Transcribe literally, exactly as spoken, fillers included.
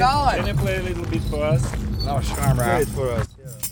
going? Can you play a little bit for us? No, sure, Play bro. it for us. Yeah.